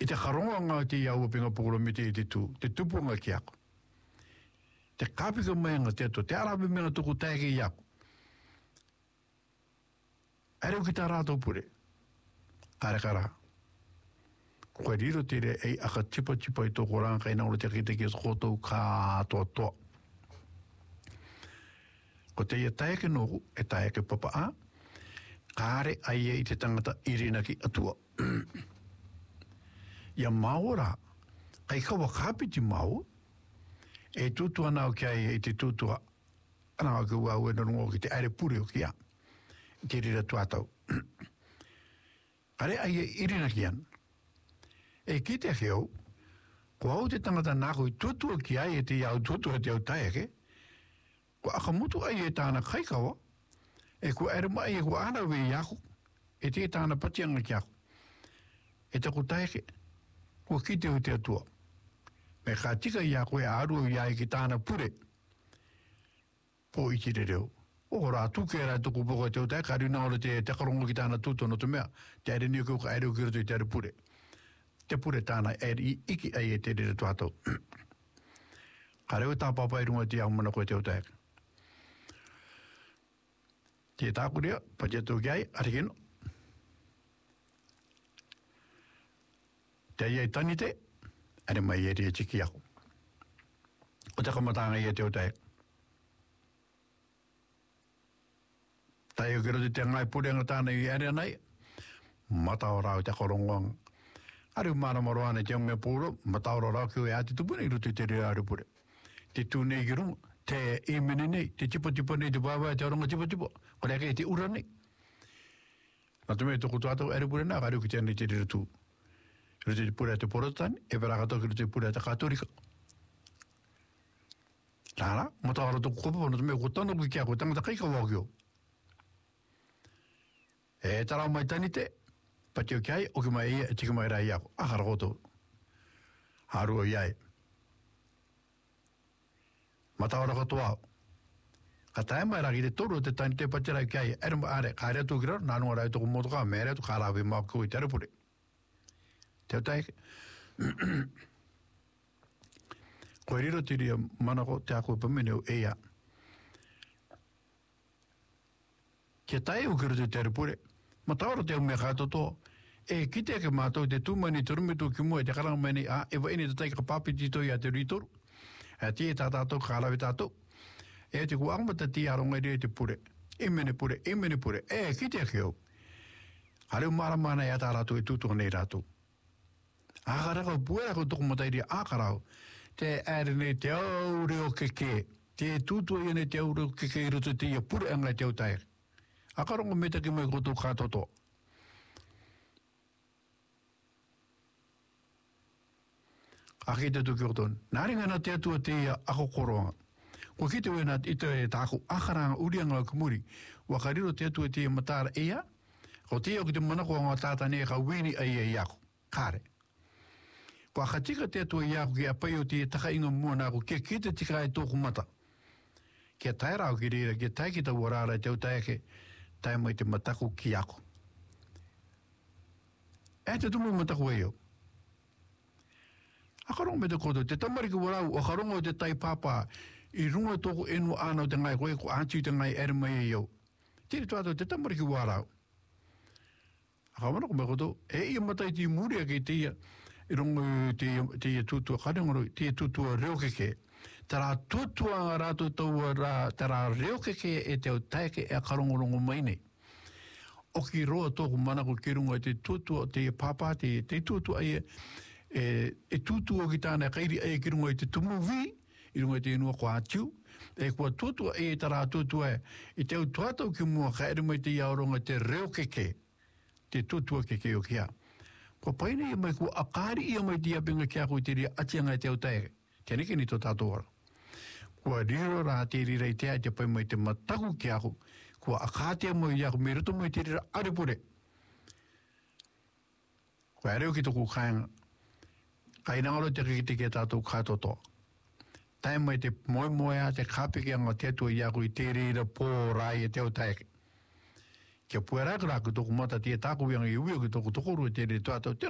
I te karonga ngā te iau pinga pukuro me te tupunga ki ako. Te kāpika mai ngā te ato, te arabe me ngā tuku taeke i ako. Areu ki tā rātou pure. Kare. Koe riro tere ei aka tipa i tōko ranga kai naura te kite ki skotou kā toa. Ko te ia taeke nohu, e taeke papa a, kāre aia i te tangata irina ki atua. Ia maora, kai kawa kāpiti mau, e tutua nao ki aia i te tutua, anā ki ua ue nanungo ki te aere puri o ki a, i te rira tuatau. Kare aia irina ki an. E ki te heo, ko au te tangata nāko i tutua ki aia te iau tutua te au taeke, ko akamutu aia e tāna kaikawa, e ko aere mai e ko anawe i ako, e te tāna patianga ki ako. E tako taeke, ko ki te o te atua. Me ka tika i ako e aru i ai ki tāna pure. Po i tire reo. O rā tuke rā tuku poko te o tae, ka rina ora te karongo ki tāna tuto no te mea, te aere ni o ka aere o ki roto i te aere pure. Te pure tāna aere i iki ai e te rere tuatau. Ka reo tā papa i runga te au mana koe te o tae. Te tāku rea, pateto ki ai, arikino. Te iei tani te, ane mai e rea tiki ako. O te kamatanga i e te o tae. Tai o kero te ngai purenga tāna i area nei, matao rau te korongoanga. Ariu mana maroane te onge pūro, matao rau ki o e ati tupune i rutu te rea aru pure. Te tūnei ki runga, te imene nei, te tipo nei, te wāwai, te oronga tipo, o reka e te ura nei. Nā tume toko tuatau aru pure nā, ariu ki tēnei te rea tū. Rutu te pure te porotani, e parakato ki rutu te pure te katorika. Rāra, matao rau toko kopa, nā tume ko tano ki kia, ko tangata kaika wākio. E tarau mai tani te, pati o kiai, o ki mai ia, e tika mai rai ako. Akara koto. Haru o iai. Matawara katoa. Ka tae mai raki te toru te tani te pati rai kiai. Ere ma are, ka rea tu kira, nānua rai toko motoka, me rea tu ka rawe mau koi te arupure. Te o taike. Koe riro tiria manako te ako pamene o eia. Kia tae o kiro te arupure. Matawara te o mea katoto, e kite ke mātou te tūmani te rumitu ki mua te karanga mani a ewa ene te taika papiti toi a te ritoru. E tie tā tātou ka alawe tātou. E te kuangmata ti aronga rea te pure. E mene pure. E kite ke o. Hareu maramana e tā rātou e tūtua nei rātou. Ākarako puera ko toko matairi ākarau. Te ere nei te aureo keke. Te tūtua i nei te aureo keke i roto te ia pure anga te au taere. Akarongo meta ki mai koto kātoto. Aki te tuki oton. Nāringa na te atua te ia ako koroanga. Ko ki te wena ito e tāku akaranga urianga o kumuri. Wakariro te atua te ia matara ea. Ko te ia ki te manako anga tātane e ka wini a ia iako. Kāre. Ko akatika te atua iako ki apai o te taka inga mua nāko kia ki te tika e tōku mata. Kia tairao ki rira, kia taiki ta warara te au taike. Tai mai te matako ki ako. E te tumu matako e o. Akarongo me te koto, te tamariki warau, akarongo te tai papa, i runga toko enu ānau te ngai koe, ko ātiu te ngai ere mai e o. Tiri tuato, te tamariki warau. Akarongo me koto, e ia matai ti muria ki te ia, i runga te ia tutua, karengoro, te ia tutua reo keke. Tara tutua ngā rātou taua rā, tara reo keke e te au taike e karongorongo mai nei. O ki roa tōku manako ki runga te tutua, te pāpā, te tutua e tutua ki tāna kairi e ki runga te tumuwi, i runga te inua ko atiu, e kua tutua e tara tutua e te au tuatau ki mua ka ere mai te iaoronga te reo keke, te tutua keke o kia. Kua paine i mai kua akari i mai te apinga kia koe te ria atianga te au taike. Te neke ni tō tātou ora. Kua riro rā te rira i te pai mai te mataku ki ako. Kua akātea mai i ako, me ruto mai te rira arepure. Kua areo ki tōku kāinga. Kainangaro te kikite ki tātou kātoto. Tai mai te moe te kāpeke anga te atua i ako i te rira pō rai e te au taeke. Kia pueraka rā ki tōku mata te tāku ianga i uio ki tōku tokoru e te rira tātou.